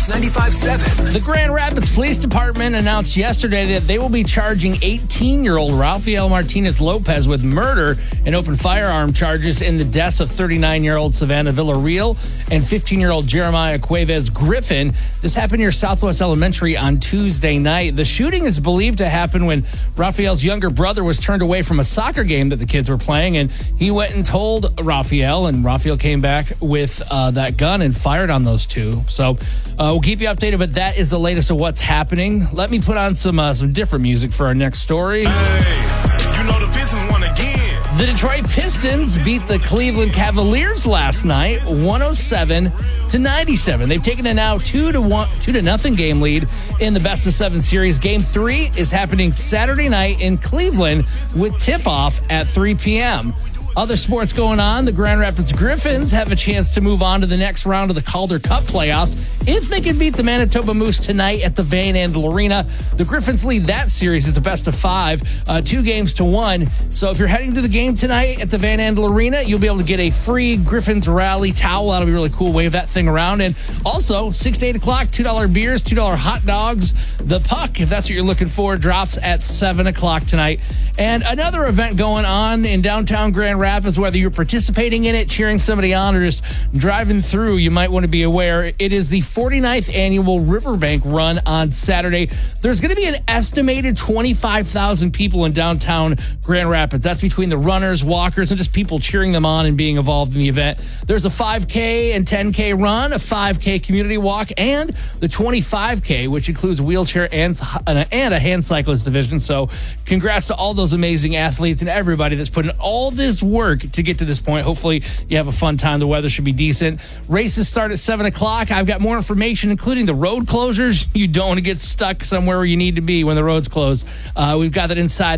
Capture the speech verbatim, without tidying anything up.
ninety-five point seven. The Grand Rapids Police Department announced yesterday that they will be charging eighteen-year-old Rafael Martinez Lopez with murder and open firearm charges in the deaths of thirty-nine-year-old Savannah Villarreal and fifteen-year-old Jeremiah Cuevas Griffin. This happened near Southwest Elementary on Tuesday night. The shooting is believed to happen when Rafael's younger brother was turned away from a soccer game that the kids were playing, and he went and told Rafael, and Rafael came back with uh, that gun and fired on those two. So uh, we'll keep you updated, but that is the latest of what's happening. Let me put on some uh, some different music for our next story. Hey, you know the Pistons won again. The Detroit Pistons beat the Cleveland Cavaliers last night, one oh seven to ninety-seven. They've taken a now two to one, two to nothing game lead in the best of seven series. Game three is happening Saturday night in Cleveland with tip-off at three p.m. Other sports going on. The Grand Rapids Griffins have a chance to move on to the next round of the Calder Cup playoffs if they can beat the Manitoba Moose tonight at the Van Andel Arena. The Griffins lead that series. It's a best of five, uh, two games to one. So if you're heading to the game tonight at the Van Andel Arena, you'll be able to get a free Griffins Rally towel. That'll be really cool. Wave that thing around. And also, six to eight o'clock, two dollar beers, two dollar hot dogs. The Puck, if that's what you're looking for, drops at seven o'clock tonight. And another event going on in downtown Grand Rapids, whether you're participating in it, cheering somebody on, or just driving through, you might want to be aware. It is the forty-ninth annual Riverbank Run on Saturday. There's going to be an estimated twenty-five thousand people in downtown Grand Rapids. That's between the runners, walkers, and just people cheering them on and being involved in the event. There's a five K and ten K run, a five K community walk, and the twenty-five K, which includes wheelchair and, and a hand cyclist division. So congrats to all those amazing athletes and everybody that's put in all this work to get to this point. Hopefully you have a fun time. The weather should be decent. Races start at seven o'clock. I've got more information, including the road closures. You don't want to get stuck somewhere where you need to be when the roads close. Uh, we've got that inside